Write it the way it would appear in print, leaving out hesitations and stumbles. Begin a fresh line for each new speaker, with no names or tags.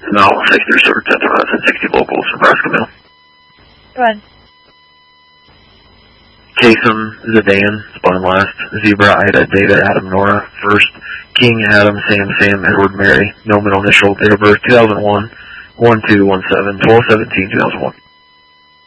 No, 63 Silver 10 Horizon, 60 locals, Nebraska Mail.
Go ahead.
Kasem, Zidane, Spawn Last, Zebra, Ida, David, Adam, Nora, First, King, Adam, Sam, Edward, Mary, no middle initial, date of birth, 2001, 1217, 12/17, 2001.